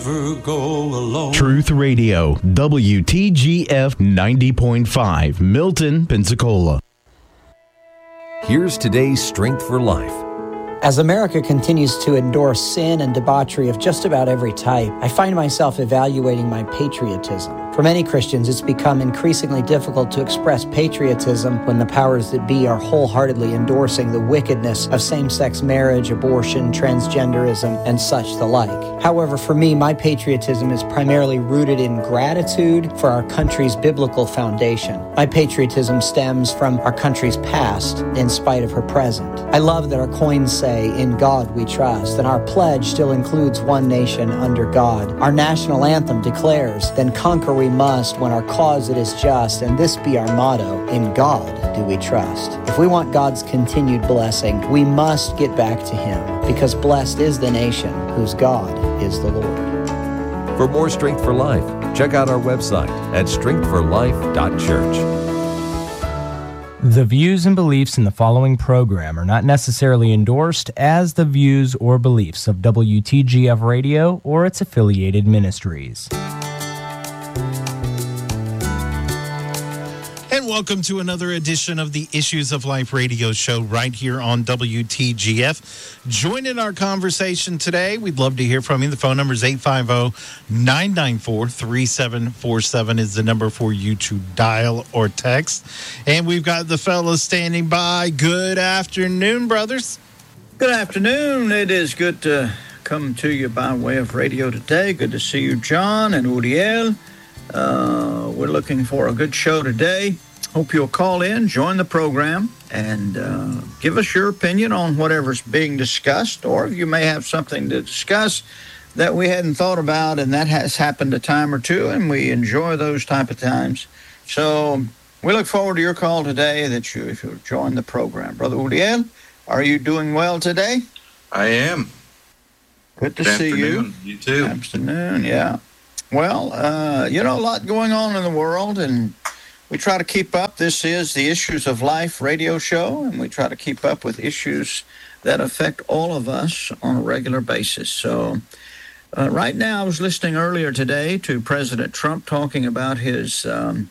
Go alone. Truth Radio, WTGF 90.5, Milton, Pensacola. Here's today's Strength for Life. As America continues to endorse sin and debauchery of just about every type, I find myself evaluating my patriotism. For many Christians, it's become increasingly difficult to express patriotism when the powers that be are wholeheartedly endorsing the wickedness of same-sex marriage, abortion, transgenderism, and such the like. However, for me, my patriotism is primarily rooted in gratitude for our country's biblical foundation. My patriotism stems from our country's past in spite of her present. I love that our coins say, "In God we trust," and our pledge still includes one nation under God. Our national anthem declares, "Then conquer we must when our cause it is just," and this be our motto, "In God do we trust." If we want God's continued blessing, we must get back to Him, because blessed is the nation whose God is the Lord. For more Strength for Life, check out our website at strengthforlife.church. The views and beliefs in the following program are not necessarily endorsed as the views or beliefs of WTGF Radio or its affiliated ministries. And welcome to another edition of the Issues of Life radio show right here on WTGF. Joining our conversation today, we'd love to hear from you. The phone number is 850-994-3747 is the number for you to dial or text. And we've got the fellas standing by. Good afternoon, brothers. Good afternoon. It is good to come to you by way of radio today. Good to see you, John and Uriel. We're looking for a good show today. Hope you'll call in, join the program, and give us your opinion on whatever's being discussed, or you may have something to discuss that we hadn't thought about, and that has happened a time or two, and we enjoy those type of times. So we look forward to your call today, if you'll join the program. Brother Uriel, are you doing well today? I am. Good to see you. You too. Afternoon, yeah. Well, a lot going on in the world, and we try to keep up. This is the Issues of Life radio show, and we try to keep up with issues that affect all of us on a regular basis. So right now, I was listening earlier today to President Trump talking about his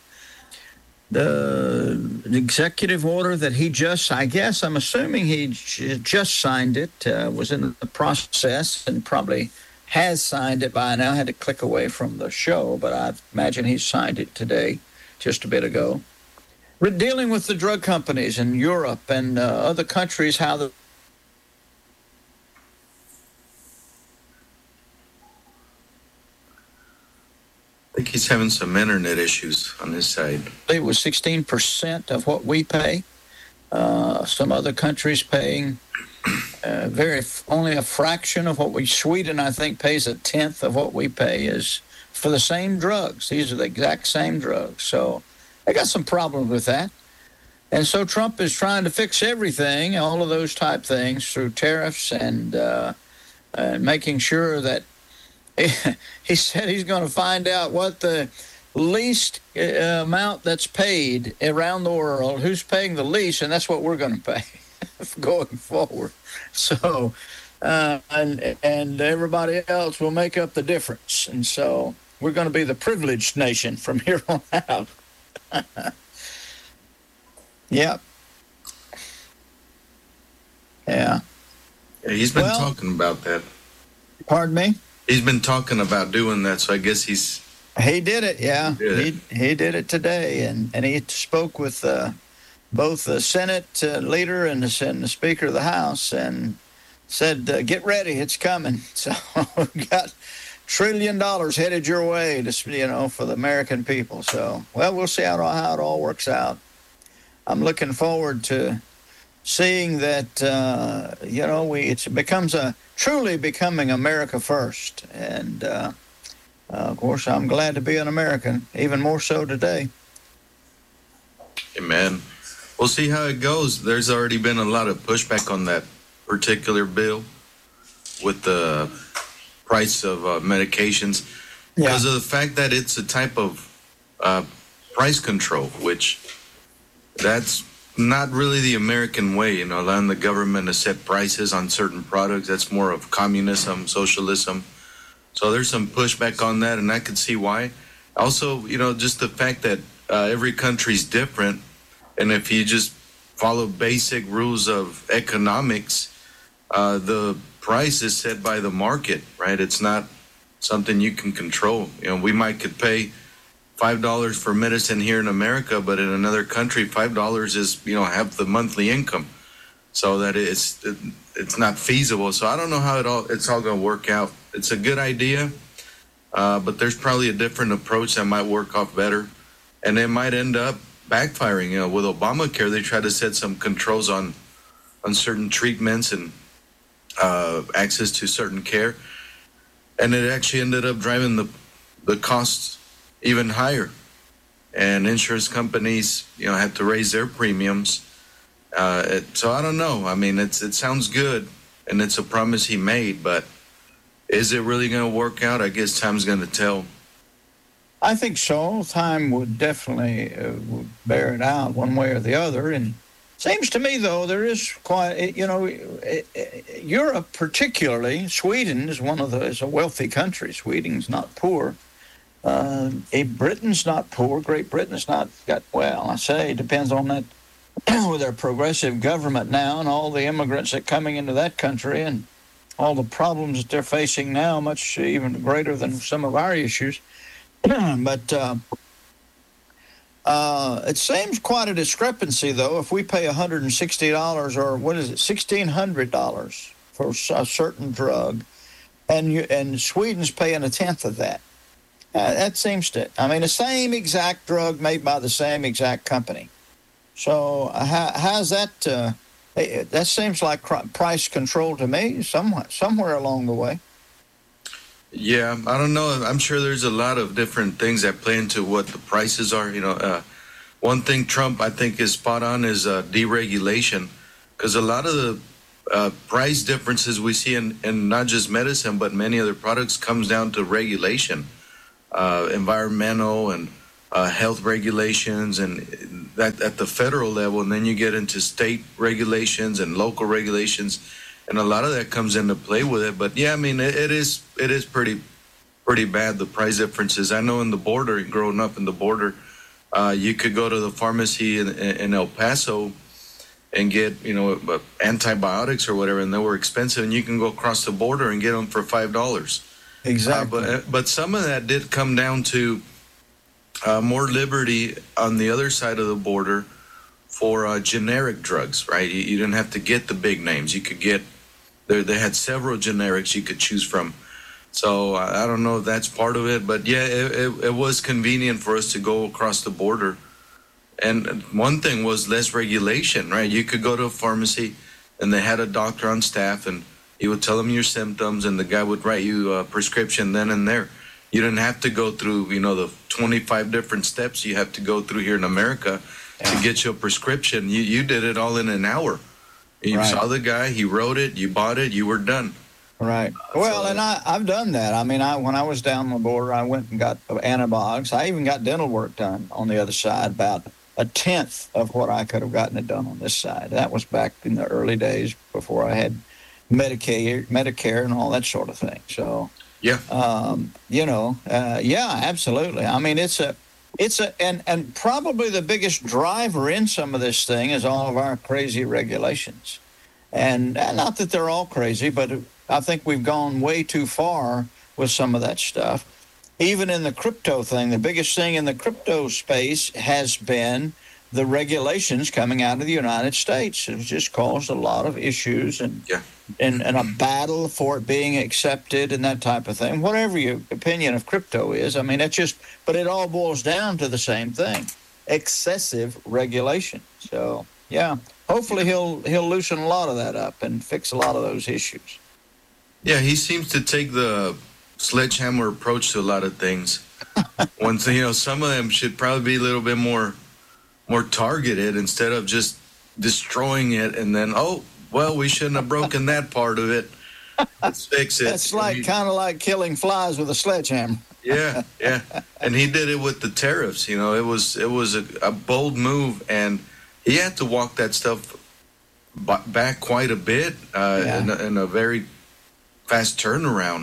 the executive order that he just, I'm assuming he just signed it, was in the process and probably has signed it by now. I had to click away from the show, but I imagine he signed it today, just a bit ago. We're dealing with the drug companies in Europe and other countries, how the I think he's having some internet issues on his side. It was 16% of what we pay. Some other countries paying only a fraction of what Sweden, I think, pays a tenth of what we pay is for the same drugs. These are the exact same drugs. So I got some problems with that. And so Trump is trying to fix everything, all of those type things, through tariffs and making sure that he said he's going to find out what the least amount that's paid around the world, who's paying the least, and that's what we're going to pay going forward. So, and everybody else will make up the difference. And so we're going to be the privileged nation from here on out. Yep. Yeah. He's been talking about that. Pardon me? He's been talking about doing that, so I guess he did it, yeah. He did it today, and he spoke with both the Senate leader and the Speaker of the House and said, get ready, it's coming. So we've got $1 trillion headed your way, for the American people. So, well, we'll see how it all works out. I'm looking forward to seeing that, it becomes truly becoming America first. And, of course, I'm glad to be an American, even more so today. Amen. We'll see how it goes. There's already been a lot of pushback on that particular bill with the price of medications because of the fact that it's a type of price control, which that's not really the American way, allowing the government to set prices on certain products. That's more of communism, socialism. So there's some pushback on that, and I could see why. Also, just the fact that every country's different, and if you just follow basic rules of economics, the price is set by the market, right? It's not something you can control. We could pay $5 for medicine here in America, but in another country, $5 is half the monthly income, so that it's not feasible. So I don't know how it's all going to work out. It's a good idea, but there's probably a different approach that might work off better, and it might end up backfiring. With Obamacare, they tried to set some controls on certain treatments and access to certain care, and it actually ended up driving the costs even higher, and insurance companies had to raise their premiums. So I don't know. I mean, it sounds good, and it's a promise he made, but is it really going to work out? I guess time's going to tell. I think so. Time would definitely bear it out one way or the other. And seems to me, though, there is quite, Europe particularly, Sweden is is a wealthy country. Sweden's not poor. Britain's not poor. Great Britain's not it depends on that with their progressive government now and all the immigrants that are coming into that country and all the problems that they're facing now, much even greater than some of our issues. But it seems quite a discrepancy, though, if we pay $160 or $1,600 for a certain drug, and Sweden's paying a tenth of that. That seems to, the same exact drug made by the same exact company. So how's that? That seems like price control to me, somewhere along the way. Yeah, I don't know. I'm sure there's a lot of different things that play into what the prices are. One thing Trump, I think, is spot on is deregulation, because a lot of the price differences we see in not just medicine but many other products comes down to regulation, environmental and health regulations, and that at the federal level, and then you get into state regulations and local regulations, and a lot of that comes into play with it. But yeah, it is pretty bad, the price differences. I know in the border, growing up in the border, you could go to the pharmacy in El Paso and get antibiotics or whatever, and they were expensive, and you can go across the border and get them for $5. Exactly. But some of that did come down to more liberty on the other side of the border for generic drugs, right? You didn't have to get the big names. You could get, they had several generics you could choose from. So I don't know if that's part of it, but yeah, it was convenient for us to go across the border. And one thing was less regulation, right? You could go to a pharmacy and they had a doctor on staff, and he would tell them your symptoms, and the guy would write you a prescription then and there. You didn't have to go through, the 25 different steps you have to go through here in America to get you a prescription. You did it all in an hour. You saw the guy, he wrote it, you bought it, you were done. Right. Well, and I've done that. When I was down the border, I went and got antibiotics. I even got dental work done on the other side, about a tenth of what I could have gotten it done on this side. That was back in the early days before I had Medicare and all that sort of thing. So, yeah. Yeah, absolutely. And probably the biggest driver in some of this thing is all of our crazy regulations. And not that they're all crazy, but I think we've gone way too far with some of that stuff. Even in the crypto thing, the biggest thing in the crypto space has been the regulations coming out of the United States. It's just caused a lot of issues and a battle for it being accepted and that type of thing. Whatever your opinion of crypto is, but it all boils down to the same thing: excessive regulation. So, yeah, hopefully he'll loosen a lot of that up and fix a lot of those issues. Yeah, he seems to take the sledgehammer approach to a lot of things. Some of them should probably be a little bit more targeted instead of just destroying it and then, we shouldn't have broken that part of it. Let's fix it. That's kind of like killing flies with a sledgehammer. Yeah. And he did it with the tariffs. It was a bold move, and he had to walk that stuff back quite a bit in a very fast turnaround.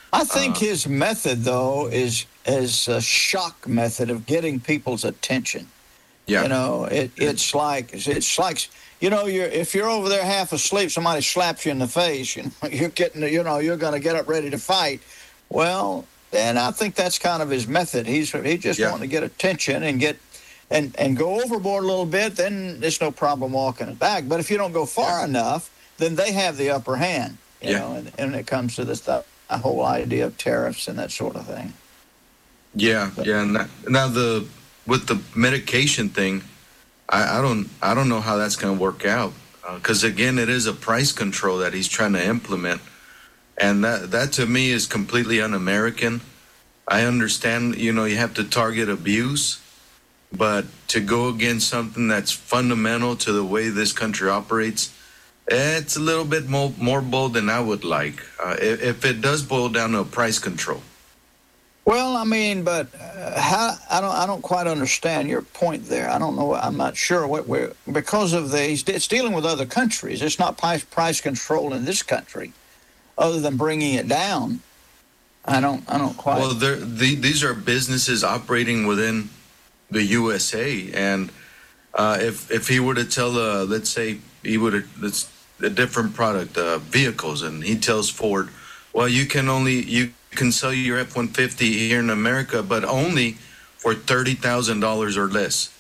I think his method, though, is a shock method of getting people's attention. Yeah. You know, it's like you know, if you're over there half asleep, somebody slaps you in the face, and you're going to get up ready to fight. Well, and I think that's kind of his method. He's just wanting to get attention and get and go overboard a little bit. Then there's no problem walking it back. But if you don't go far enough, then they have the upper hand. You know, and it comes to this stuff, a whole idea of tariffs and that sort of thing. Yeah, yeah. Now with the medication thing, I don't know how that's going to work out, because again, it is a price control that he's trying to implement, and that to me is completely un-American. I understand, you know, you have to target abuse, but to go against something that's fundamental to the way this country operates, it's a little bit more bold than I would like. If it does boil down to a price control. Well, I mean, but I don't quite understand your point there. I don't know. I'm not sure because of it's dealing with other countries. It's not price control in this country, other than bringing it down. I don't quite. Well, these are businesses operating within the USA, and if he were to tell, let's say it's a different product, vehicles, and he tells Ford, well, you can sell your F-150 here in America, but only for $30,000 or less.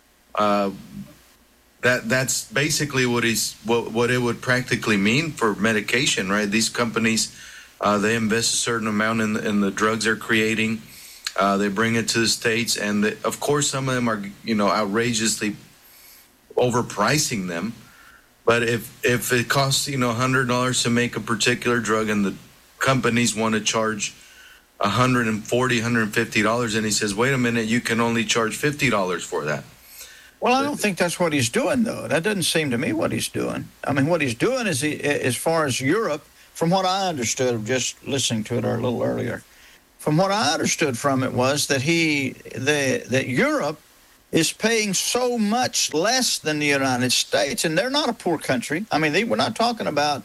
That's basically what it would practically mean for medication, right? These companies, they invest a certain amount in the drugs they're creating. They bring it to the States, and of course, some of them are, you know, outrageously overpricing them. But if it costs, you know, $100 to make a particular drug, and the companies want to charge $140, $150, and he says, wait a minute, you can only charge $50 for that. Well, I don't think that's what he's doing, though. That doesn't seem to me what he's doing. I mean, what he's doing is, as far as Europe, from what I understood of just listening to it a little earlier, from what I understood from it was that that Europe is paying so much less than the United States, and they're not a poor country. I mean, we're not talking about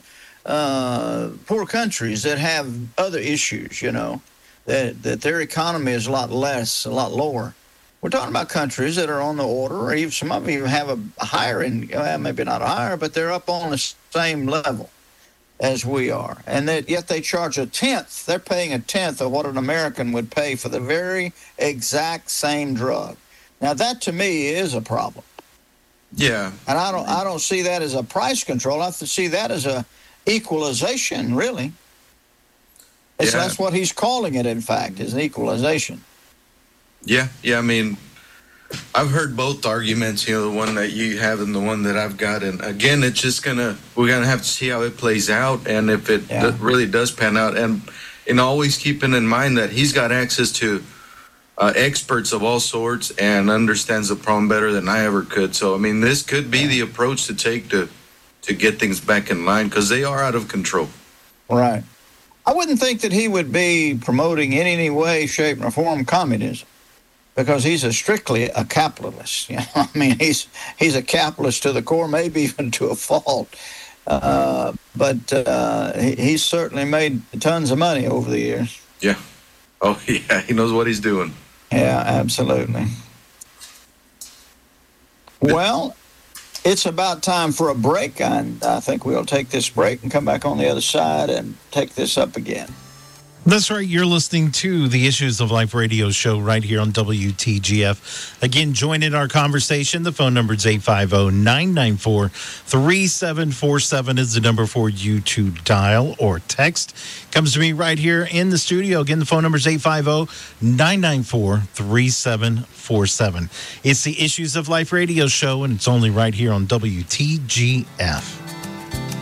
poor countries that have other issues, you know, that their economy is a lot lower. We're talking about countries that are on the order, or even some of them even have a higher, maybe not a higher, but they're up on the same level as we are. And yet they charge a tenth. They're paying a tenth of what an American would pay for the very exact same drug. Now, that to me is a problem. Yeah. And I don't see that as a price control. I see that as a equalization, really. That's what he's calling it, in fact, is an equalization. Yeah, I mean, I've heard both arguments, you know, the one that you have and the one that I've got. And again, it's just we're going to have to see how it plays out, and if it really does pan out. And always keeping in mind that he's got access to experts of all sorts and understands the problem better than I ever could. So, I mean, this could be the approach to take to get things back in line, because they are out of control. Right. I wouldn't think that he would be promoting in any way, shape, or form communism, because he's strictly a capitalist. You know, I mean, he's a capitalist to the core, maybe even to a fault. But he's certainly made tons of money over the years. Yeah. Oh, yeah. He knows what he's doing. Yeah, absolutely. Well, it's about time for a break, and I think we'll take this break and come back on the other side and take this up again. That's right. You're listening to the Issues of Life radio show right here on WTGF. Again, join in our conversation. The phone number is 850-994-3747 is the number for you to dial or text. Comes to me right here in the studio. Again, the phone number is 850-994-3747. It's the Issues of Life radio show, and it's only right here on WTGF.